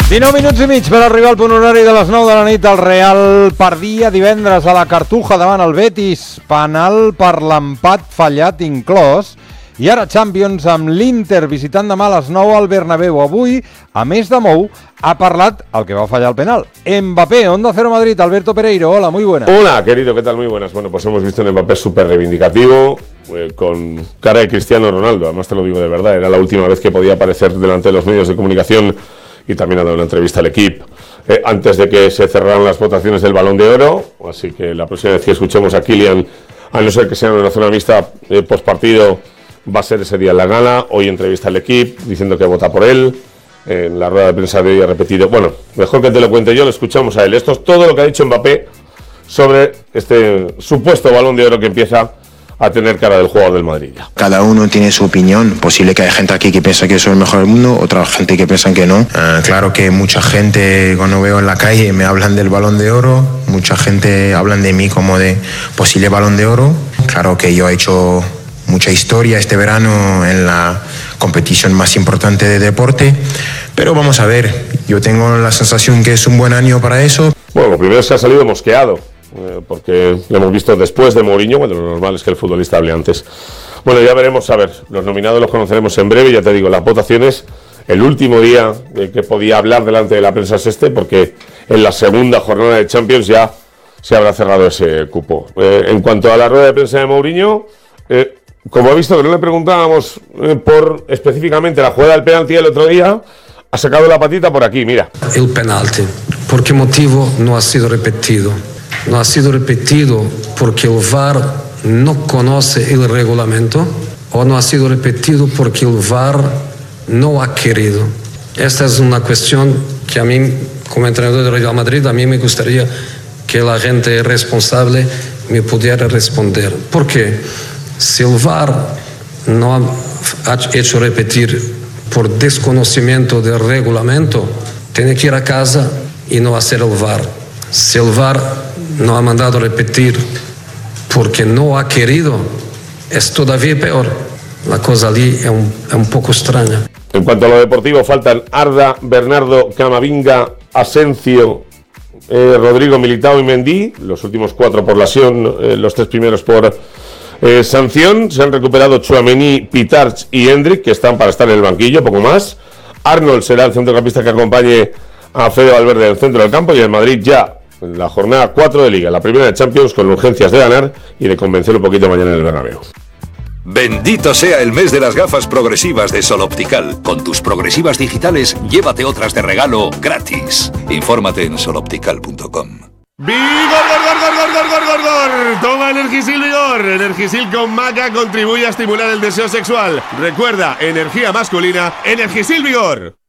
19 minuts i mig per arribar al punt horari de les 9 de la nit. El Real perdia divendres a la Cartuja davant el Betis, penal per l'empat fallat inclòs, i ara Champions amb l'Inter visitant demà a les 9 al Bernabéu. Avui, a més de Mou, ha parlat el que va fallar el penal. Mbappé, Onda Cero Madrid, Alberto Pereiro, hola, muy buenas. Hola, querido, ¿qué tal? Muy buenas. Bueno, pues hemos visto un Mbappé súper reivindicativo, con cara de Cristiano Ronaldo, además te lo digo de verdad, era la última vez que podía aparecer delante de los medios de comunicación y también ha dado una entrevista al equipo antes de que se cerraran las votaciones del Balón de Oro, así que la próxima vez que escuchemos a Kylian, a no ser que sea en una zona mixta postpartido, va a ser ese día en la gala. Hoy entrevista al equipo diciendo que vota por él. En la rueda de prensa de hoy ha repetido, bueno, mejor que te lo cuente yo, lo escuchamos a él. Esto es todo lo que ha dicho Mbappé sobre este supuesto Balón de Oro que empieza a tener cara del jugador del Madrid. Cada uno tiene su opinión. Posible que haya gente aquí que piensa que soy el mejor del mundo, otra gente que piensa que no. Claro que mucha gente, cuando veo en la calle, me hablan del Balón de Oro. Mucha gente hablan de mí como de posible Balón de Oro. Claro que yo he hecho mucha historia este verano en la competición más importante de deporte, pero vamos a ver, yo tengo la sensación que es un buen año para eso. Bueno, lo primero es que ha salido mosqueado, porque lo hemos visto después de Mourinho, cuando lo normal es que el futbolista hable antes. Bueno, ya veremos, a ver, los nominados los conoceremos en breve, ya te digo, las votaciones, el último día que podía hablar delante de la prensa es porque en la segunda jornada de Champions ya se habrá cerrado ese cupo. En cuanto a la rueda de prensa de Mourinho, como ha visto que no le preguntábamos por específicamente la jugada del penalti el otro día, ha sacado la patita por aquí, mira. El penalti, ¿por qué motivo no ha sido repetido? No ha sido repetido porque el VAR no conoce el reglamento o no ha sido repetido porque el VAR no ha querido. Esta es una cuestión que a mí, como entrenador de Real Madrid, a mí me gustaría que la gente responsable me pudiera responder. ¿Por qué? Si el VAR no ha hecho repetir por desconocimiento del reglamento, tiene que ir a casa y no hacer el VAR. Si el VAR no ha mandado repetir porque no ha querido, es todavía peor. La cosa allí es un poco extraña. En cuanto a lo deportivo, faltan Arda, Bernardo, Camavinga, Asensio, Rodrigo, Militao y Mendy, los últimos 4 por lesión, los 3 primeros por sanción. Se han recuperado Tchouaméni, Pitarch y Hendrik, que están para estar en el banquillo, poco más. Arnold será el centrocampista que acompañe a Fede Valverde en el centro del campo, y el Madrid ya en la jornada 4 de Liga, la primera de Champions, con urgencias de ganar y de convencer un poquito mañana en el Bernabéu. Bendito sea el mes de las gafas progresivas de Sol Optical. Con tus progresivas digitales, llévate otras de regalo gratis. Infórmate en soloptical.com. ¡Vigor, gor! Toma Energisil Vigor. Energisil con maca contribuye a estimular el deseo sexual. Recuerda, energía masculina, Energisil Vigor.